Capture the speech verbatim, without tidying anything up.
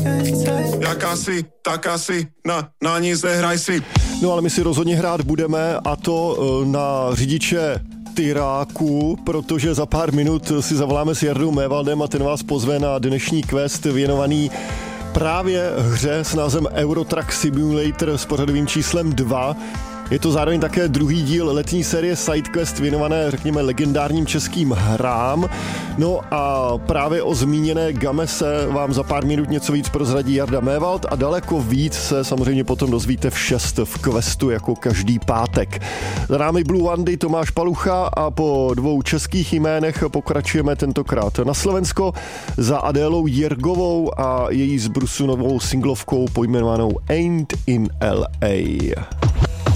Jak asi, tak asi, na, na ní zahraj si. No ale my si rozhodně hrát budeme, a to na řidiče Tyráku, protože za pár minut si zavoláme s Jardou Mévaldem a ten vás pozve na dnešní quest věnovaný právě hře s názvem Euro Truck Simulator s pořadovým číslem dva. Je to zároveň také druhý díl letní série SideQuest věnované, řekněme, legendárním českým hrám. No a právě o zmíněné game se vám za pár minut něco víc prozradí Jarda Mévald a daleko víc se samozřejmě potom dozvíte v šest v questu jako každý pátek. Za námi Blue Wandy, Tomáš Palucha a po dvou českých jménech pokračujeme tentokrát na Slovensko za Adélou Jirgovou a její zbrusunovou singlovkou pojmenovanou Ain't in L A.